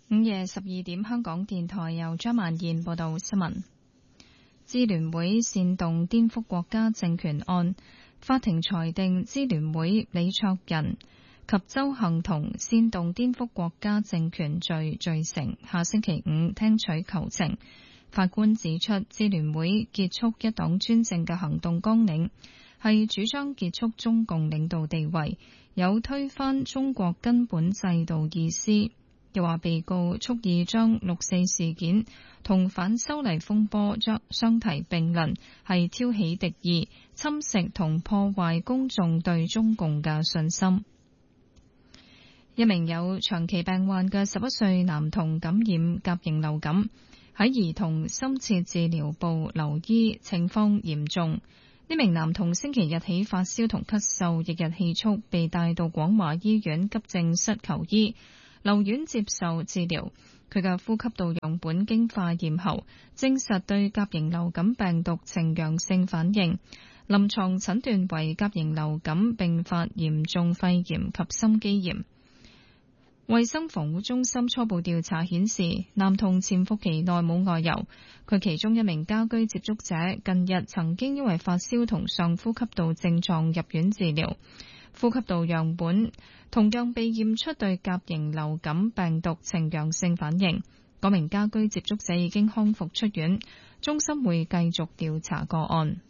午夜12點，香港電台由張曼燕報道新聞。支聯會煽動顛覆國家政權案，法庭裁定支聯會李卓人及鄒幸彤煽動顛覆國家政權罪罪成，下星期五聽取求情。法官指出，支聯會結束一黨專政嘅行動綱領係主張結束中共領導地位，有推翻中國根本制度意思。又話被告蓄意將六四事件同反修例風波相提並論，係挑起敵意，侵蝕同破壞公眾對中共嘅信心。一名有長期病患嘅11歲男童感染甲型流感，喺兒童深切治療部留醫，情況嚴重。呢名男童星期日起發燒同咳嗽，日日氣促，被帶到廣華醫院急症室求醫，留院接受治療。佢嘅呼吸道樣本經化驗後，證實對甲型流感病毒呈陽性反應，臨床診斷為甲型流感併發嚴重肺炎及心肌炎。衛生防護中心初步調查顯示，男童潛伏期內冇外遊，佢其中一名家居接觸者近日曾經因為發燒同上呼吸道症狀入院治療，呼吸道樣本同樣被驗出對甲型流感病毒呈陽性反應。嗰名家居接觸者已經康復出院，中心會繼續調查個案。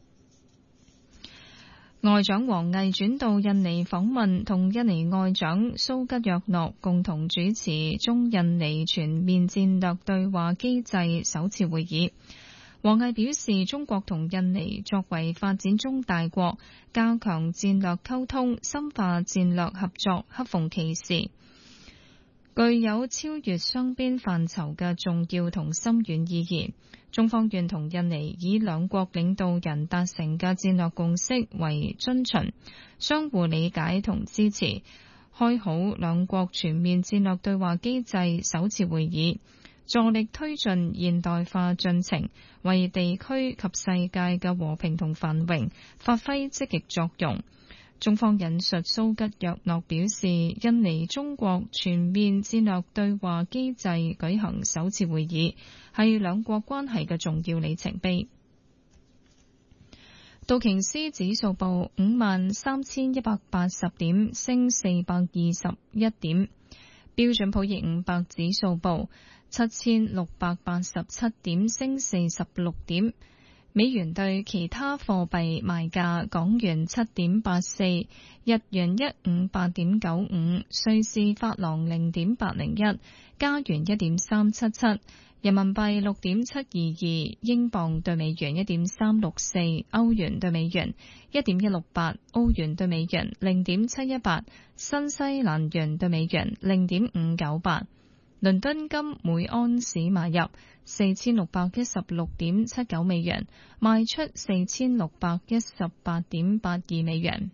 外長王毅轉到印尼訪問，同印尼外長蘇吉約諾共同主持中印尼全面戰略對話機制首次會議。王毅表示，中國同印尼作為發展中大國，加強戰略溝通，深化戰略合作，恰逢其時，具有超越雙邊範疇嘅重要同深遠意義。中方願同印尼以兩國領導人達成嘅戰略共識為遵循，相互理解同支持，開好兩國全面戰略對話機制首次會議，助力推進現代化進程，為地區及世界嘅和平同繁榮發揮積極作用。中方引述蘇吉約諾表示，印尼中國全面戰略對話機制舉行首次會議，係兩國關係嘅重要里程碑。道瓊斯指數報53,180點，升421點；標準普爾500指數報7,687點，升46點。美元對其他貨幣賣價：港元7.84，日元158.95，瑞士法郎0.801，加元1.377，人民幣6.722，英鎊對美元1.364，歐元對美元1.168，澳元對美元0.718，新西蘭元對美元0.598。倫敦金每安士買入4616.79美元，賣出4618.82美元。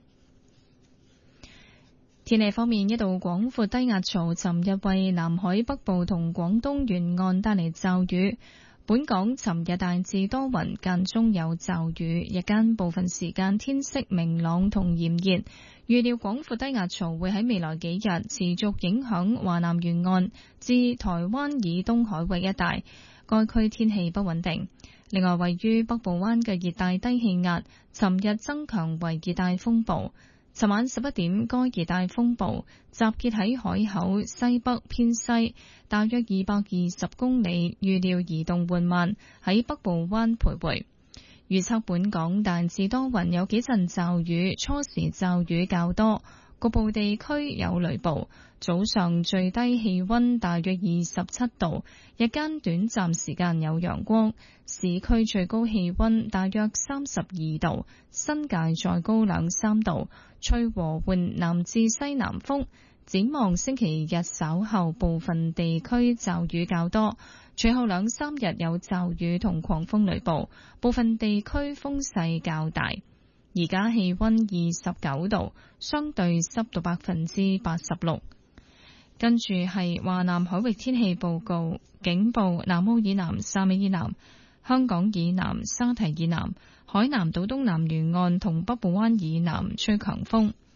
天氣方面，一道廣闊低壓槽尋日為南海北部同廣東沿岸帶嚟驟雨。本港尋日大致多雲，間中有驟雨，日間部分時間天色明朗同炎熱。預料廣闊低壓槽會喺未來幾日持續影響華南沿岸至台灣以東海域一帶，該區天氣不穩定。另外，位於北部灣嘅熱帶低氣壓，尋日增強為熱帶風暴。尋晚11點，該熱帶風暴集結喺海口西北偏西，大約220公里，預料移動緩慢，喺北部灣徘徊。預測本港大致多雲，有幾陣驟雨，初時驟雨較多，局部地區有雷暴。早上最低氣溫大約27度，日間短暫時間有陽光，市區最高氣溫大約32度，新界再高2-3度，吹和緩南至西南風。展望星期日稍後部分地區驟雨較多，隨後2-3日有驟雨同狂風雷暴，部分地區風勢較大。而家氣溫29度，相對濕度86%。跟住係華南海域天氣報告，警報：南澳以南、汕尾以南、香港以南、沙堤以南、海南島東南沿岸同北部灣以南吹強風。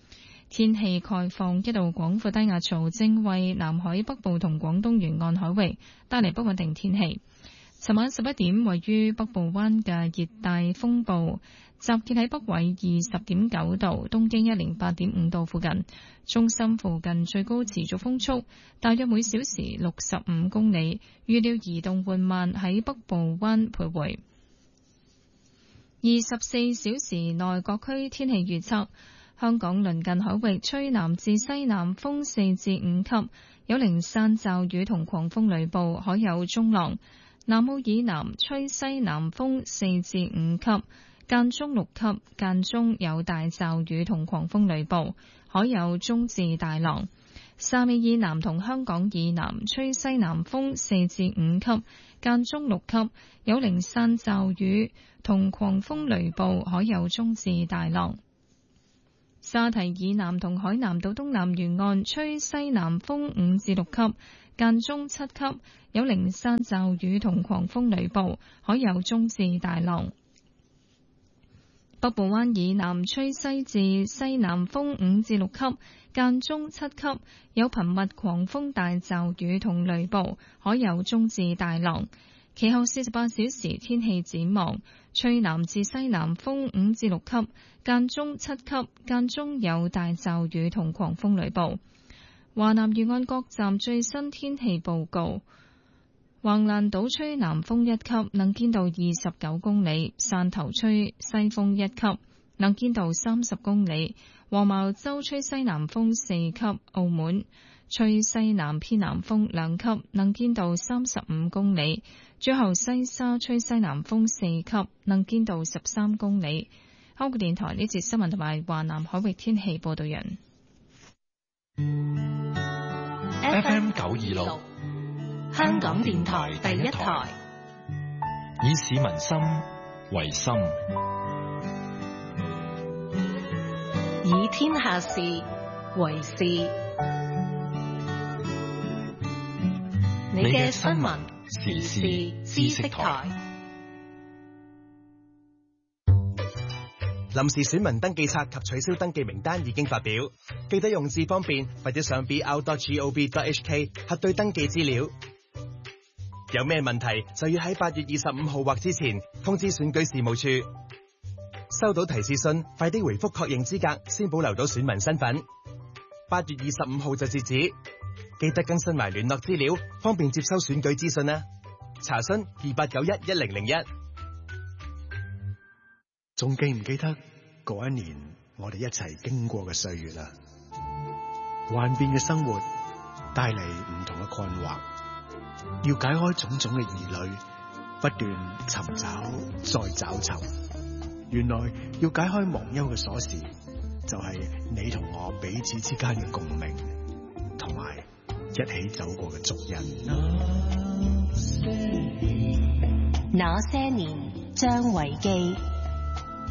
天氣概況，一道廣闊低壓槽正為南海北部同廣東沿岸海域帶嚟不穩定天氣。尋晚11點，位於北部灣嘅熱帶風暴集結喺北緯20.9度、東經108.5度附近，中心附近最高持續風速大約每小時65公里，預料移動緩慢喺北部灣徘徊。24小時內各區天氣預測：香港鄰近海域吹南至西南風4至5級，有零散驟雨同狂風雷暴，海有中浪。南澳以南吹西南風4至5級，間中6級，間中有大驟雨同狂風雷暴，海有中至大浪。沙尾以南同香港以南吹西南風4至5級，間中6級，有零散驟雨同狂風雷暴，海有中至大浪。沙堤以南同海南島東南沿岸吹西南風5至6級，間中7級，有零散驟雨同狂風雷暴，海有中至大浪。北部灣以南吹西至西南風5至6級，間中7級，有頻密狂風大驟雨同雷暴，海有中至大浪。其後48小時天氣展望，吹南至西南風5至6級，間中7級，間中有大驟雨同狂風雷暴。華南沿岸各站最新天氣報告：橫瀾島吹南風1級，能見度29公里；汕頭吹西風1級，能見度30公里；黃茅洲吹西南風4級；澳門吹西南偏南風2級，能見度35公里；最後西沙吹西南風4級，能見度13公里。香港電台呢節新聞同埋華南海域天氣報道人。 FM 926，香港電台第一台，以市民心為心， 以天下事為事。你嘅新聞時事知識台。 臨時選民登記冊及取消登記名單已經發表，記得用字方便或者上 br.gov.hk 核對登記資料。有咩問題就要喺8月25號或之前通知選舉事務處。收到提示信，快啲回覆確認資格，先保留到選民身份。8月25號就截止，記得更新埋聯絡資料，方便接收選舉資訊啦。查詢28911001。 仲記唔記得嗰一年我哋一齊經過嘅歲月啊？幻變嘅生活帶嚟唔同嘅困惑，要解開種種嘅疑慮，不斷尋找再找尋。原來要解開忘憂嘅鎖匙，就係你同我彼此之間嘅共鳴，同埋一起走過嘅足印。 那些年，張維基。